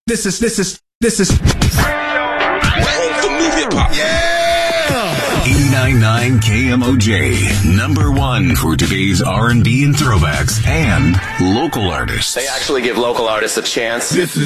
This is. Home for new hip hop. Yeah! 89.9 KMOJ, number one for today's R&B and throwbacks and local artists. They actually give local artists a chance. This is